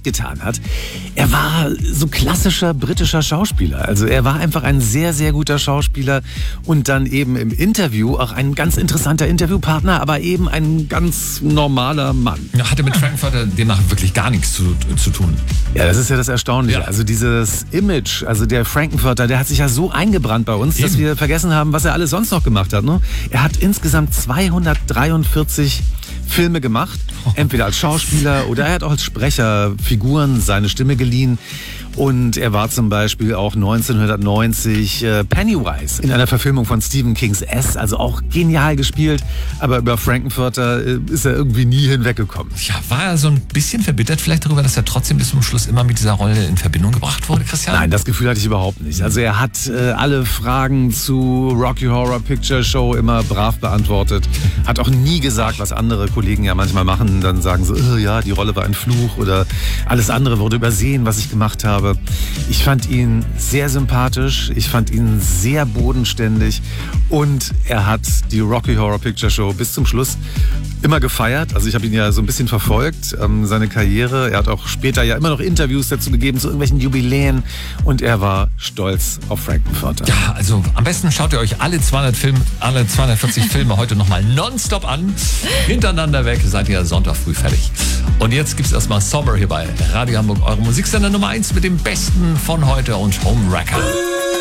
nicht getan hat. Er war so klassischer britischer Schauspieler. Also er war einfach ein sehr, sehr guter Schauspieler und dann eben im Interview auch ein ganz interessanter Interviewpartner, aber eben ein ganz normaler Mann. Ja, hatte mit Frankfurter demnach wirklich gar nichts zu tun. Ja, das ist ja das Erstaunliche. Ja. Also dieses Image, also der Frankfurter, der hat sich ja so eingebrannt bei uns, dass wir vergessen haben, was er alles sonst noch gemacht hat. Ne? Er hat insgesamt 243 Filme gemacht, entweder als Schauspieler oder er hat auch als Sprecher Figuren seine Stimme geliehen. Und er war zum Beispiel auch 1990 Pennywise in einer Verfilmung von Stephen Kings S, also auch genial gespielt, aber über Frankfurter ist er irgendwie nie hinweggekommen. Ja, war er so ein bisschen verbittert vielleicht darüber, dass er trotzdem bis zum Schluss immer mit dieser Rolle in Verbindung gebracht wurde, Christian? Nein, das Gefühl hatte ich überhaupt nicht. Also er hat alle Fragen zu Rocky Horror Picture Show immer brav beantwortet, hat auch nie gesagt, was andere Kollegen ja manchmal machen, dann sagen so, ja, die Rolle war ein Fluch oder alles andere wurde übersehen, was ich gemacht habe. Ich fand ihn sehr sympathisch, ich fand ihn sehr bodenständig und er hat die Rocky Horror Picture Show bis zum Schluss immer gefeiert. Also ich habe ihn ja so ein bisschen verfolgt, seine Karriere. Er hat auch später ja immer noch Interviews dazu gegeben, zu irgendwelchen Jubiläen und er war stolz auf Frankfurter. Ja, also am besten schaut ihr euch alle 240 Filme heute nochmal nonstop an. Hintereinander weg, seid ihr Sonntag früh fertig. Und jetzt gibt's erstmal Sommer hier bei Radio Hamburg, eure Musiksender Nummer 1 mit dem Besten von heute und Home Wrecker.